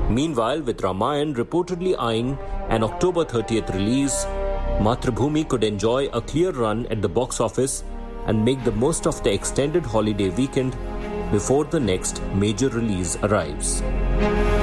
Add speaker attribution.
Speaker 1: Meanwhile, with Ramayan reportedly eyeing an October 30th release, Mathrubhumi could enjoy a clear run at the box office and make the most of the extended holiday weekend before the next major release arrives.